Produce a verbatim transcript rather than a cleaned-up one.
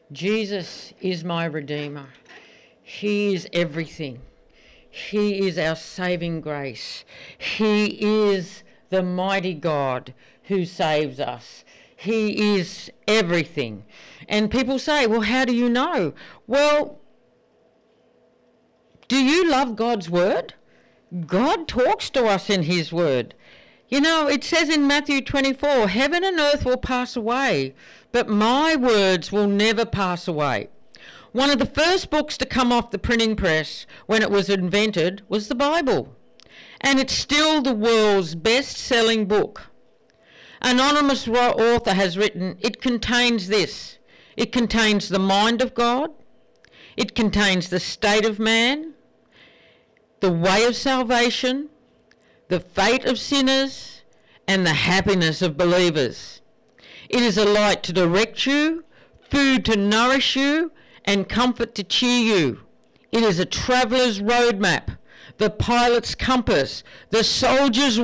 Jesus is my Redeemer. He is everything. He is our saving grace. He is the mighty God who saves us. He is everything. And people say, well, how do you know? Well, do you love God's word? God talks to us in his word. You know, it says in Matthew twenty-four, heaven and earth will pass away, but my words will never pass away. One of the first books to come off the printing press when it was invented was the Bible. And it's still the world's best-selling book. An anonymous author has written, it contains this. It contains the mind of God. It contains the state of man, the way of salvation, the fate of sinners, and the happiness of believers. It is a light to direct you, food to nourish you, and comfort to cheer you. It is a traveller's roadmap, the pilot's compass, the soldier's